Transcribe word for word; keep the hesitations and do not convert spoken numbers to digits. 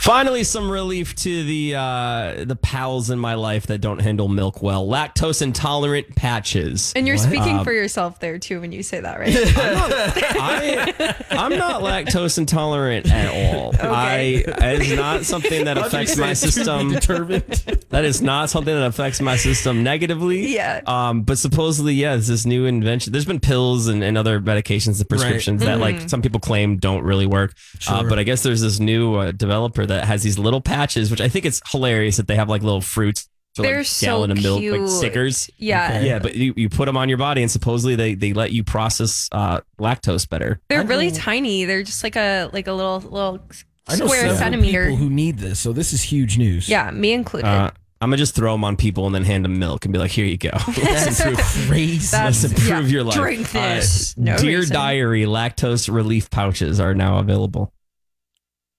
Finally, some relief to the uh, the pals in my life that don't handle milk well. Lactose intolerant patches. And you're What? speaking Um, for yourself there too when you say that, right? I, I'm not lactose intolerant at all. Okay. I it's not something that affects my system. Determined. That is not something that affects my system negatively. Yeah. Um, but supposedly, yeah, it's this new invention. There's been pills and, and other medications and prescriptions Right. that, Mm-hmm. like, some people claim don't really work. Uh, Sure. but I guess there's this new uh, developer that has these little patches, which I think it's hilarious that they have like little fruits. For, They're like, so gallon of milk, like cute. stickers. Yeah. Okay. Yeah, but you, you put them on your body, and supposedly they, they let you process uh, lactose better. They're I really know- tiny. They're just like a like a little little I know square several centimeter. people who need this, so this is huge news. Yeah, me included. Uh, I'm gonna just throw them on people and then hand them milk and be like, "Here you go. Let's improve, Crazy. That's- let's improve yeah. your life." Drink this. Uh, No Dear reason. Diary lactose relief pouches are now available.